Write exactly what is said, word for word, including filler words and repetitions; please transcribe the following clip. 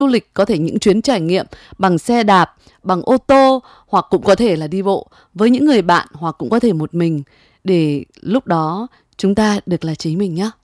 du lịch, có thể những chuyến trải nghiệm bằng xe đạp, bằng ô tô, hoặc cũng có thể là đi bộ với những người bạn, hoặc cũng có thể một mình, để lúc đó chúng ta được là chính mình nhé.